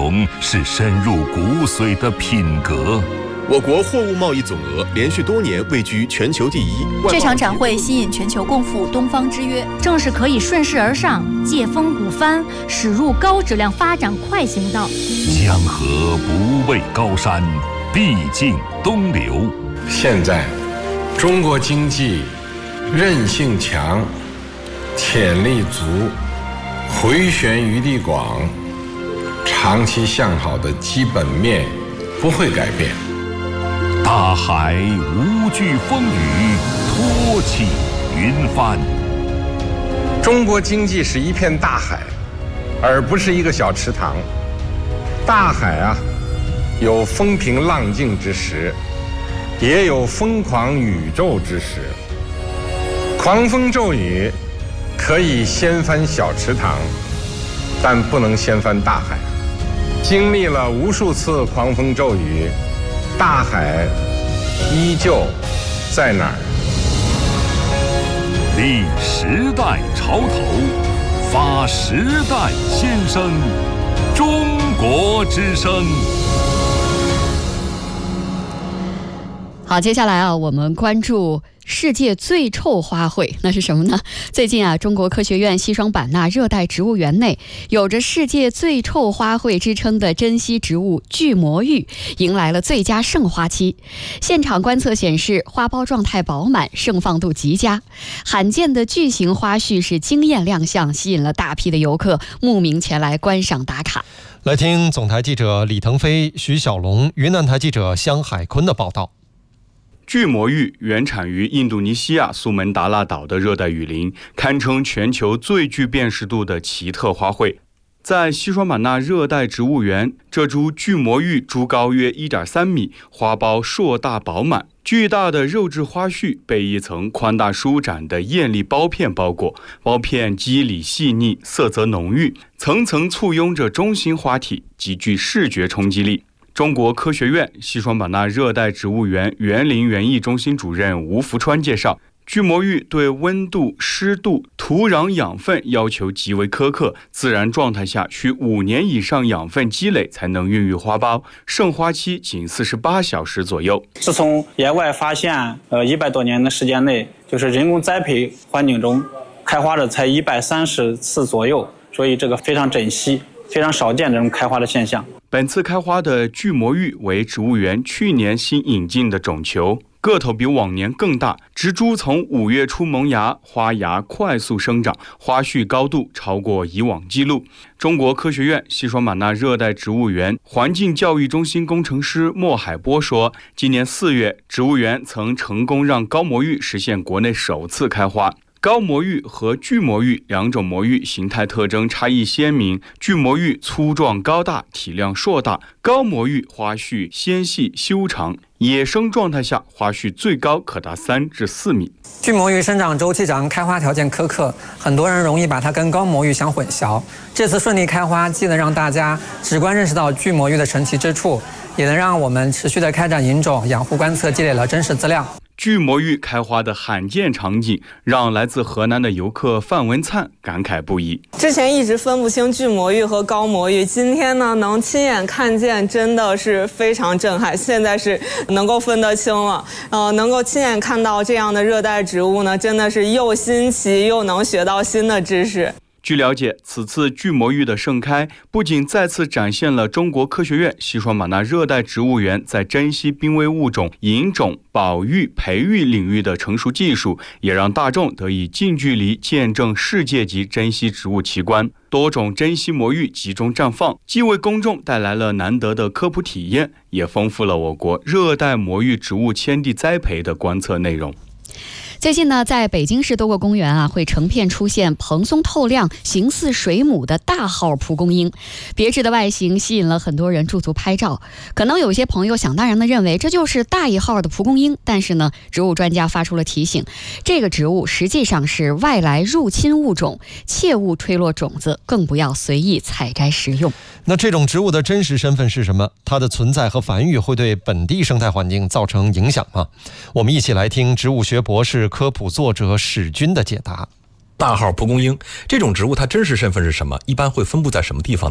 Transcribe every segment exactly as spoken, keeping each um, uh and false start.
种是深入骨髓的品格。 我国货物贸易总额连续多年位居全球第一。 这场展会吸引全球共赴东方之约， 正是可以顺势而上，借风鼓帆，驶入高质量发展快行道。 江河不畏高山，必尽东流。 现在，中国经济韧性强，潜力足，回旋余地广，长期向好的基本面不会改变。 大海无惧风雨，托起云帆。 中国经济是一片大海，而不是一个小池塘。大海啊，有风平浪静之时，也有疯狂宇宙之时。狂风骤雨可以掀翻小池塘，但不能掀翻大海。经历了无数次狂风骤雨，大海依旧在哪儿？ 立时代潮头，发时代先声，中国之声。 好，接下来啊，我们关注世界最臭花卉，那是什么呢？最近啊，中国科学院西双版纳热带植物园内，有着世界最臭花卉之称的珍稀植物巨魔芋迎来了最佳盛花期。现场观测显示，花苞状态饱满，盛放度极佳，罕见的巨型花絮是惊艳亮相，吸引了大批的游客慕名前来观赏打卡。 来听总台记者李腾飞、徐小龙、云南台记者香海坤的报道。 巨魔芋原产于印度尼西亚苏门答腊岛的热带雨林，堪称全球最具辨识度的奇特花卉。在西双版纳热带植物园，这株巨魔芋株高约 一点三米，花苞硕大饱满，巨大的肉质花絮被一层宽大舒展的艳丽苞片包裹，苞片肌理细腻，色泽浓郁，层层簇拥着中心花体，极具视觉冲击力。中国科学院西双版纳热带植物园园林园艺中心主任吴福川介绍，巨魔芋对温度、湿度、土壤养分要求极为苛刻，自然状态下需五年以上养分积累才能孕育花苞，盛花期仅四十八小时左右。 自从野外发现，呃，一百多年的时间内，就是人工栽培环境中开花的才一百三十次左右，所以这个非常珍惜，非常少见这种开花的现象。 本次开花的巨魔芋为植物园去年新引进的种球，个头比往年更大，植株从五月初萌芽，花芽快速生长，花序高度超过以往记录。中国科学院西双版纳热带植物园环境教育中心工程师莫海波说，今年四月，植物园曾成功让高魔芋实现国内首次开花。高魔芋和巨魔芋两种魔芋形态特征差异鲜明，巨魔芋粗壮高大，体量硕大，高魔芋花序纤细修长，野生状态下花序最高可达三至四米。 巨魔芋生长周期长，开花条件苛刻，很多人容易把它跟高魔芋相混淆。这次顺利开花，既能让大家直观认识到巨魔芋的神奇之处，也能让我们持续的开展引种、养护观测，积累了真实资料。 巨魔芋开花的罕见场景，让来自河南的游客范文灿感慨不已。 之前一直分不清巨魔芋和高魔芋，今天呢能亲眼看见，真的是非常震撼。现在是能够分得清了，呃，能够亲眼看到这样的热带植物呢，真的是又新奇又能学到新的知识。 据了解，此次巨魔芋的盛开不仅再次展现了中国科学院西双版纳热带植物园在珍稀濒危物种引种、保育、培育领域的成熟技术，也让大众得以近距离见证世界级珍稀植物奇观。多种珍稀魔芋集中绽放，既为公众带来了难得的科普体验，也丰富了我国热带魔芋植物迁地栽培的观测内容。 最近呢，在北京市多个公园啊，会成片出现蓬松透亮、形似水母的大号蒲公英，别致的外形吸引了很多人驻足拍照。可能有些朋友想当然的认为这就是大一号的蒲公英，但是呢，植物专家发出了提醒，这个植物实际上是外来入侵物种，切勿吹落种子，更不要随意采摘食用。 那这种植物的真实身份是什么？它的存在和繁育会对本地生态环境造成影响吗？我们一起来听植物学博士、科普作者史军的解答。 大号蒲公英这种植物，它真实身份是什么？一般会分布在什么地方呢？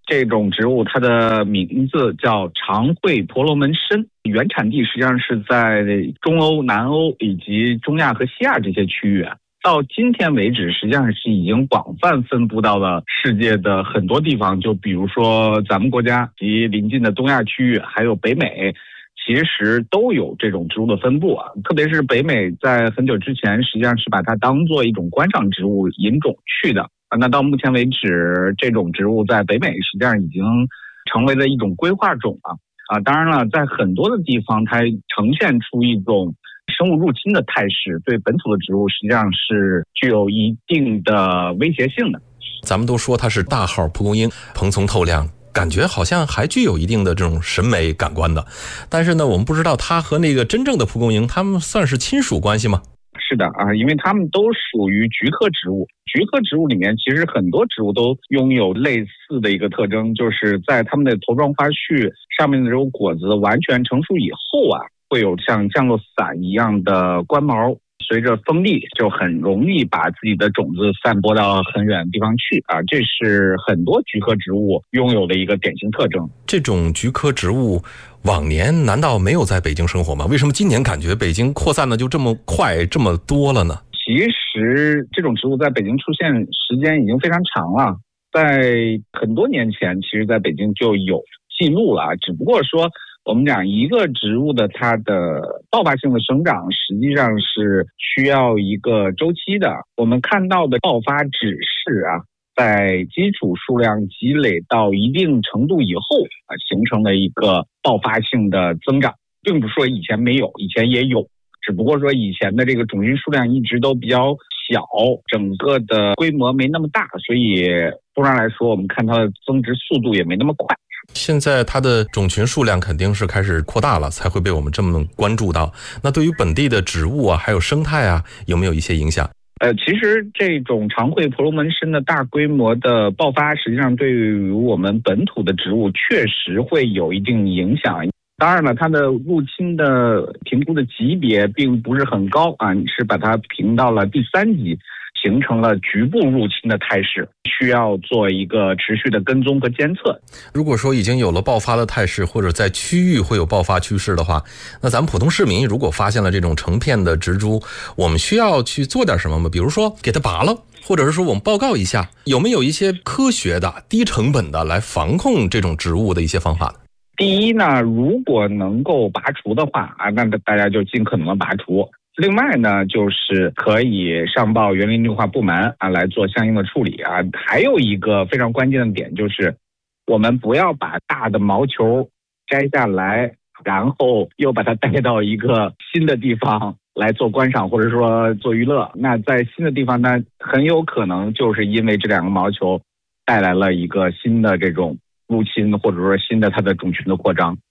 这种植物它的名字叫长喙婆罗门参，原产地实际上是在中欧、南欧以及中亚和西亚这些区域。到今天为止，实际上是已经广泛分布到了世界的很多地方，就比如说咱们国家及邻近的东亚区域，还有北美，其实都有这种植物的分布啊。特别是北美在很久之前实际上是把它当做一种观赏植物引种去的。那到目前为止，这种植物在北美实际上已经成为了一种规划种了啊。当然了，在很多的地方，它呈现出一种生物入侵的态势，对本土的植物实际上是具有一定的威胁性的。 咱们都说它是大号蒲公英，蓬松透亮，感觉好像还具有一定的这种审美感官的。但是呢，我们不知道它和那个真正的蒲公英，它们算是亲属关系吗？ 是的啊，因为它们都属于菊科植物。菊科植物里面，其实很多植物都拥有类似的一个特征，就是在它们的头状花序上面的这种果子完全成熟以后啊，会有像降落伞一样的冠毛，随着风力就很容易把自己的种子散播到很远的地方去啊，这是很多菊科植物拥有的一个典型特征。 这种菊科植物往年难道没有在北京生活吗？为什么今年感觉北京扩散的就这么快这么多了呢？ 其实这种植物在北京出现时间已经非常长了，在很多年前其实在北京就有记录了，只不过说我们讲一个植物的它的爆发性的生长实际上是需要一个周期的。我们看到的爆发只是啊，在基础数量积累到一定程度以后啊，形成了一个爆发性的增长，并不是说以前没有，以前也有，只不过说以前的这个种群数量一直都比较小，整个的规模没那么大，所以通常来说我们看它的增殖速度也没那么快。 现在它的种群数量肯定是开始扩大了，才会被我们这么关注到。那对于本地的植物啊，还有生态啊，有没有一些影响？ 呃，其实这种长喙婆罗门参的大规模的爆发，实际上对于我们本土的植物确实会有一定影响。当然了，它的入侵的评估的级别并不是很高啊，是把它评到了第三级，形成了局部入侵的态势，需要做一个持续的跟踪和监测。 如果说已经有了爆发的态势，或者在区域会有爆发趋势的话，那咱们普通市民如果发现了这种成片的植株，我们需要去做点什么吗？比如说给它拔了，或者是说我们报告一下，有没有一些科学的低成本的来防控这种植物的一些方法呢？ 第一呢，如果能够拔除的话啊，那大家就尽可能的拔除。另外呢，就是可以上报园林绿化部门啊来做相应的处理啊。还有一个非常关键的点就是，我们不要把大的毛球摘下来，然后又把它带到一个新的地方来做观赏或者说做娱乐。那在新的地方呢，很有可能就是因为这两个毛球带来了一个新的这种入侵，或者说新的它的种群的扩张。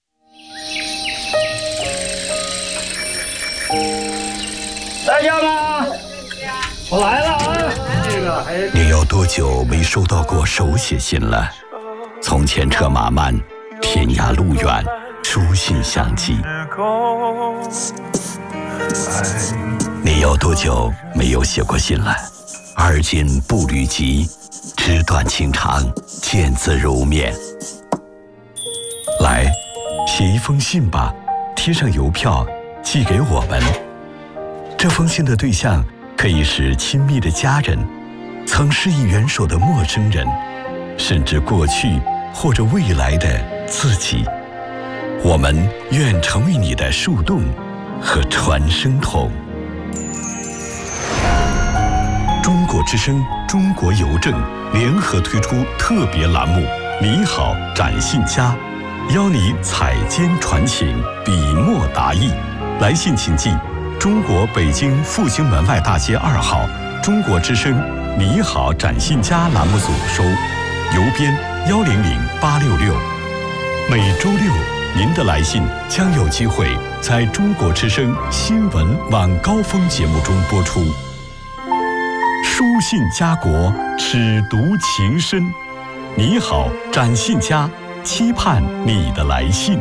大家吧，我来了啊！这个还你有多久没收到过手写信了？从前车马慢，天涯路远，书信相寄。你有多久没有写过信了？而今步履急，纸短情长，见字如面。来，写一封信吧，贴上邮票，寄给我们。这封信的对象可以是亲密的家人，曾施以援手的陌生人，甚至过去或者未来的自己。我们愿成为你的树洞和传声筒。中国之声、中国邮政联合推出特别栏目“你好，展信佳”，邀你采笺传情，笔墨达意。来信请寄中国北京复兴门外大街二号中国之声“你好，展信佳”栏目组收，邮编幺零零八六六。每周六，您的来信将有机会在中国之声新闻晚高峰节目中播出。书信家国，尺读情深。你好，展信佳，期盼你的来信。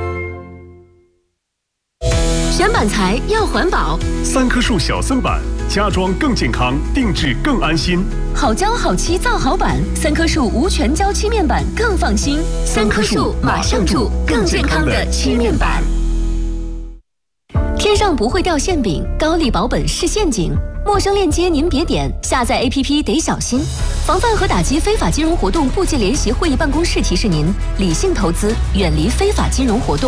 选板材要环保， 三棵树小松板家装更健康，定制更安心。 好胶好漆造好板，三棵树无醛胶漆面板更放心。三棵树马上住，更健康的漆面板。天上不会掉馅饼，高丽保本是陷阱。陌生链接您别点，下载 A P P 得小心。防范和打击非法金融活动部际联席会议办公室提示您：理性投资，远离非法金融活动。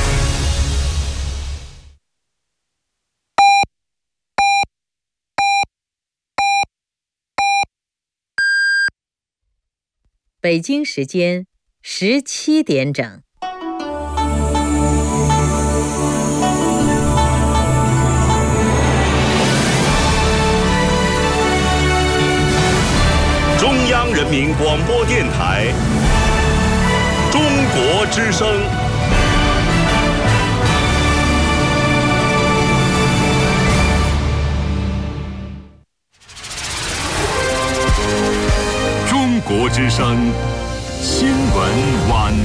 北京时间十七点整。 中央人民广播电台中国之声。 中国之声新闻晚